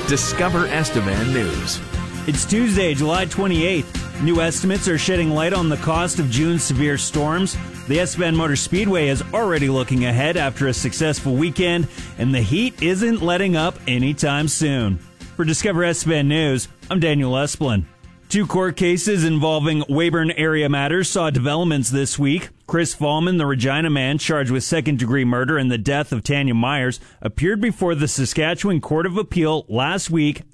Discover Estevan News. It's Tuesday, July 28th. New estimates are shedding light on the cost of June's severe storms. The Estevan Motor Speedway is already looking ahead after a successful weekend, and the heat isn't letting up anytime soon. For Discover Estevan News, I'm Daniel Esplin. 2 court cases involving Weyburn area matters saw developments this week. Chris Fallman, the Regina man charged with second-degree murder and the death of Tanya Myers, appeared before the Saskatchewan Court of Appeal last week